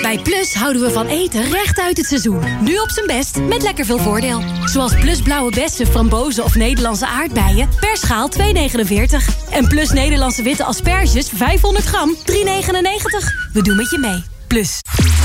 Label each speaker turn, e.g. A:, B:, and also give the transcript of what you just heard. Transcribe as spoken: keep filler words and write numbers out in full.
A: Bij Plus houden we van eten recht uit het seizoen. Nu op zijn best, met lekker veel voordeel. Zoals Plus blauwe bessen, frambozen of Nederlandse aardbeien. Per schaal twee negenenveertig. En Plus Nederlandse witte asperges, vijfhonderd gram, drie negenennegentig. We doen met je mee. Plus.